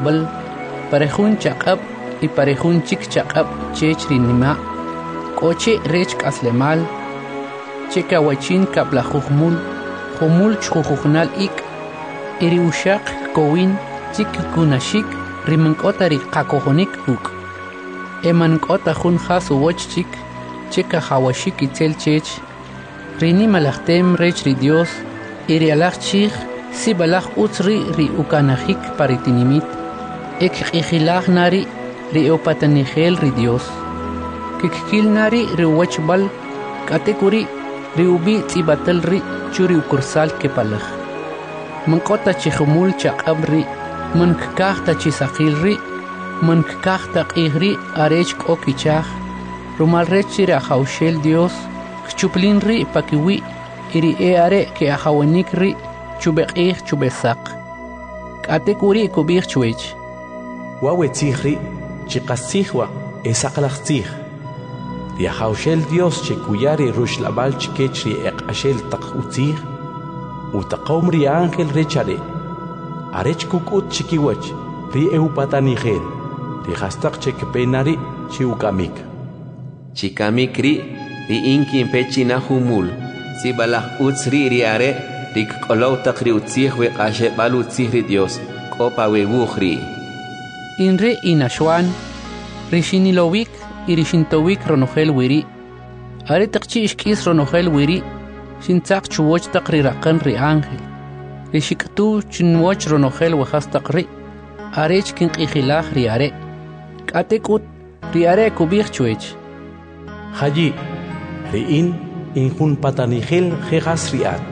bal parejun chaqab y parejun chik chaqab chech rinima koche rech kaslemal cheka wachin kapla humul chujujnal ik iri ushaq kowin chik kunashik rimankota riqakojonik uk emankota jun hasu woch chik cheka hawashik itzel chech rini malachtem rech ri Dios iri alach chich si balach utzri ri ukanajik paritinimit ek qijilaj nari ri opatanigel ri Dios kikil nari ri wachbal katekuri ri ubi tibatel ri churi ukursal kepalaj mankota chihumul chaqabri mankakta chisaqil ri mankakta qihri arech kokichaj rumal rechira haushel Dios chuplin ri pakiwi iri are ke ahawanik ri chubeqih chubesaq katekuri kubih chuech wawetzihri chiqasihwa esaqlaqtzih Haushel Dios chekuyari rushlabal chikechri eqashel taqutzih utaqomri ángel rechare arech kukut chikiwach ri eupatanigel ri hastaq chekpenari chiukamik chikamikri ri inkin pechina humul si balaj utzri ri are ri qolow taqri utzih we qashe bal utzih ri Dios kopa we bukhri inre inashwan rishinilowik irishintowik ronojel wiri are taqchi ishkis ronojel wiri shintzaq chuwoch taqri raqan ri ángel rishiktu chinwoch ronojel wahas taqri arech kin qijilaj ri are katekut ri are kubih chuech haji ri injun patanigel jejas riat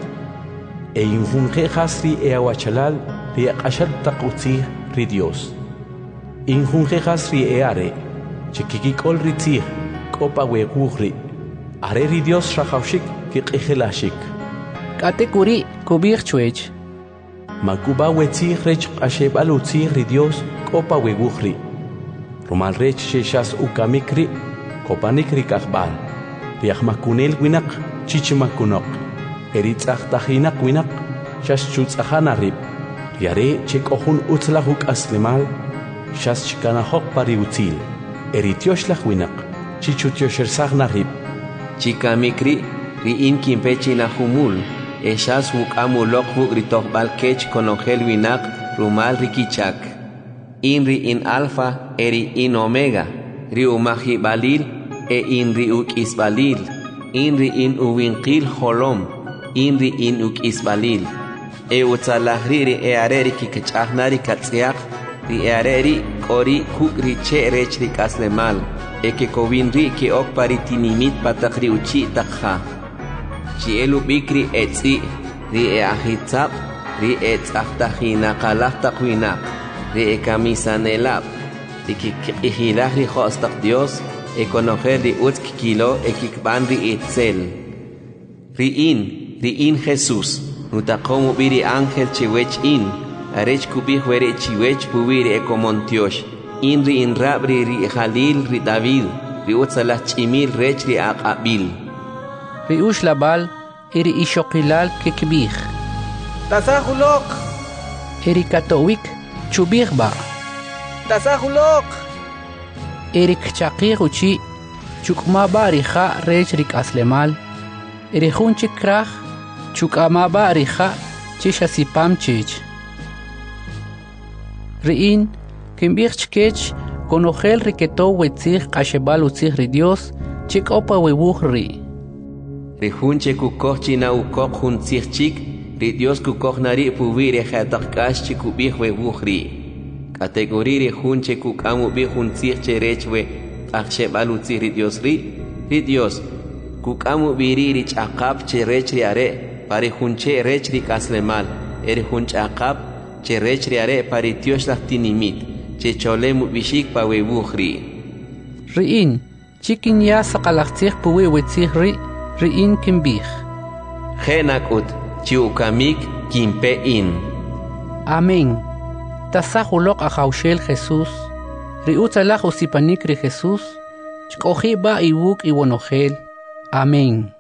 injun jejas ri awachalal ri aqashal taqutzi ri Dios injun jejas ri are chikikikol ritzih kopa wegugri are ri Dios rajawshik kiqijilashik katekuri kubih chuech makuba wetzih rech qashebal utzih ri Dios kopa wegugri rumal rech sheshas ukamikri kopanikri kakbal riahmakunel winak chichimakunok eritzach tajinak winak shas chutzahana-rib riare chekohun utzlahuk aslimal shas chikanahok pari utzil eritioshlah winak chichutioshirsagnarib chikamikri ri inkin pechina humul eshas wukamulok hugritoj balkech konongel winak rumal rikichak inri in alfa eri in omega ri umahi balil in ri ukis balil inri in uwinqil holom inri in ukis balil utzalahri ri areri kikchahnari katsiak ri areri kori kugri che rech ri kaslemal ke kovinri ki ok paritinimit patakri uchi takha chi elu bikri etzi ri ahitsab ri etzahtahina qalahtakwina ri kamisanelab ri kihilah ri khostak Dios conocer ri utz kilo kikban ri etzel ri in Jesús nutaqomu biri ángel chiwech in arech kubih were chiwech pubiri ekomontiosh inri in rabri ri Jalil ri David ri utzalah chimil rech ri aqabil ri ushlabal iri ishokilal kekbih tasahulok iri katowik chubih ba tasahulok iri kchaqih uchi chukma bari kha rech ri kaslemal iri khunchik krah chukama bari kha chishasipam chich riin kimbih chkech konojel riketo wetzih qashebal utzih ri Dios chikopa webuj ri hunche kukoh china ukok huntzih chik ri Dios kukoh nari pubiri khataqkash chikubih webuj ri kategori ri hunche kukamu bi huntzih cherechwe qashebal utzih ri Dios kukamu biri ri chaqab cherech ri are pari hunche rech ri kaslemal eri hunchaqab cherech ri are pari Dios lahtinimit checholemu bishik pa webukhri riin chikin ya saqalaqtzih puwe wetzih riin kimbih khenakut chiukamik kimpe in amén tasahulok ahaushel Jesús riutzalah usipanik ri Jesús chkoji ba iwuk iwonojel amén